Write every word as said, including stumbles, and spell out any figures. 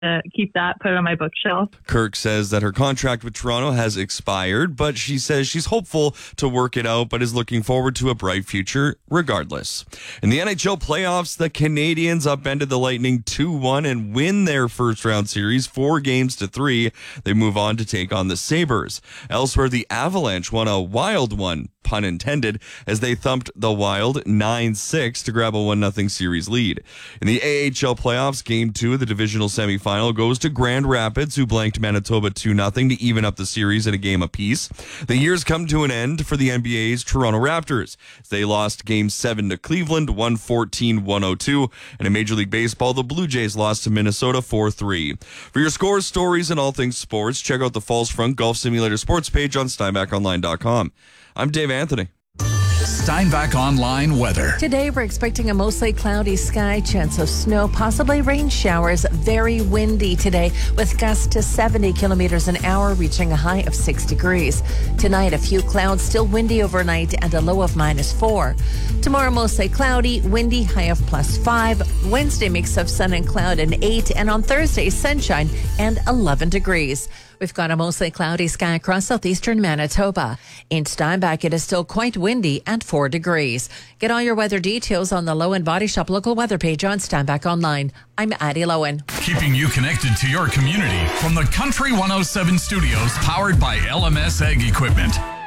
to keep that put on my bookshelf. Kirk says that her contract with Toronto has expired, but she says she's hopeful to work it out, but is looking forward to a bright future regardless. In the N H L playoffs, the Canadiens upended the Lightning two one and win their first round series four games to three. They move on to take on the Sabres. Elsewhere, the Avalanche won a wild one, pun intended, as they thumped the Wild nine six to grab a one nothing series lead. In the A H L playoffs, game two of the divisional semifinal goes to Grand Rapids, who blanked Manitoba two nothing to even up the series in a game apiece. The year's come to an end for the N B A's Toronto Raptors. They lost game seven to Cleveland, one fourteen to one oh two. And in Major League Baseball, the Blue Jays lost to Minnesota four three. For your scores, stories, and all things sports, check out the Falls Front Golf Simulator sports page on steinbach online dot com. I'm Dave Anthony. Steinbach Online weather. Today, we're expecting a mostly cloudy sky, chance of snow, possibly rain showers. Very windy today with gusts to seventy kilometers an hour, reaching a high of six degrees. Tonight, a few clouds, still windy overnight, and a low of minus four. Tomorrow, mostly cloudy, windy, high of plus five. Wednesday, mix of sun and cloud and eight. And on Thursday, sunshine and eleven degrees. We've got a mostly cloudy sky across southeastern Manitoba. In Steinbach, it is still quite windy at four degrees. Get all your weather details on the Lowen Body Shop local weather page on Steinbach Online. I'm Addie Lowen. Keeping you connected to your community from the Country one oh seven studios, powered by L M S Ag Equipment.